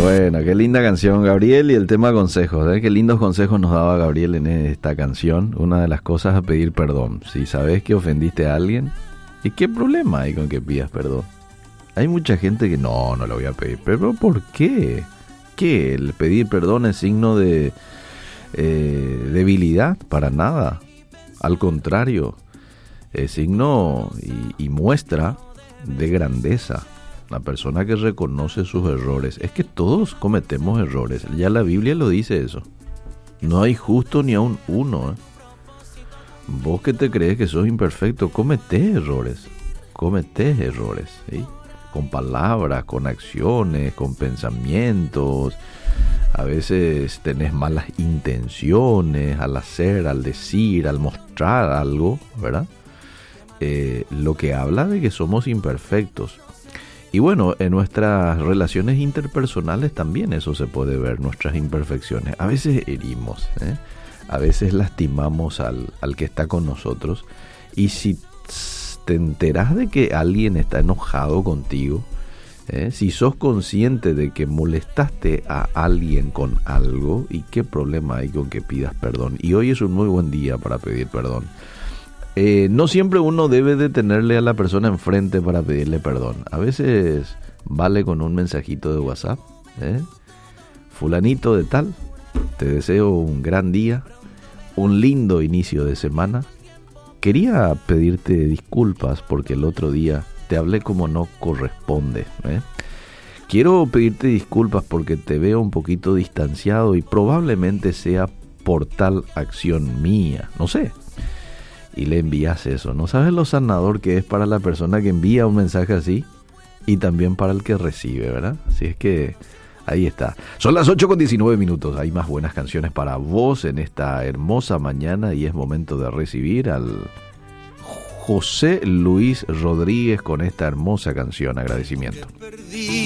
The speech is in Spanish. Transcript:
Bueno, qué linda canción, Gabriel, y el tema consejos, ¿eh? Qué lindos consejos nos daba Gabriel en esta canción. Una de las cosas es pedir perdón. Si sabes que ofendiste a alguien, ¿y qué problema hay con que pidas perdón? Hay mucha gente que no lo voy a pedir. ¿Pero por qué? ¿Qué? ¿El pedir perdón es signo de debilidad? Para nada. Al contrario, es signo y muestra de grandeza. La persona que reconoce sus errores. Es que todos cometemos errores. Ya la Biblia lo dice eso. No hay justo ni aun uno. Vos que te crees que sos imperfecto, cometés errores. ¿Sí? Con palabras, con acciones, con pensamientos. A veces tenés malas intenciones al hacer, al decir, al mostrar algo, ¿verdad? Lo que habla de que somos imperfectos. Y bueno, en nuestras relaciones interpersonales también eso se puede ver, nuestras imperfecciones. A veces herimos, a veces lastimamos al que está con nosotros. Y si te enterás de que alguien está enojado contigo, si sos consciente de que molestaste a alguien con algo, ¿y qué problema hay con que pidas perdón? Y hoy es un muy buen día para pedir perdón. No siempre uno debe detenerle a la persona enfrente para pedirle perdón. A veces vale con un mensajito de WhatsApp. Fulanito de tal, te deseo un gran día, un lindo inicio de semana. Quería pedirte disculpas porque el otro día te hablé como no corresponde. Quiero pedirte disculpas porque te veo un poquito distanciado y probablemente sea por tal acción mía. No sé. Y le envías eso. No sabes lo sanador que es para la persona que envía un mensaje así y también para el que recibe, ¿verdad? Así es que ahí está. Son las 8:19. Hay más buenas canciones para vos en esta hermosa mañana y es momento de recibir al José Luis Rodríguez con esta hermosa canción. Agradecimiento.